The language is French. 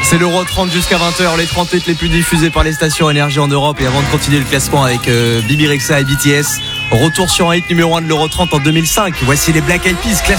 C'est l'Euro 30 jusqu'à 20h, les 30 hits les plus diffusés par les stations énergie en Europe. Et avant de continuer le classement avec Bibi Rexha et BTS, retour sur un hit numéro 1 de l'Euro 30 en 2005. Voici les Black Eyed Peas, classiques.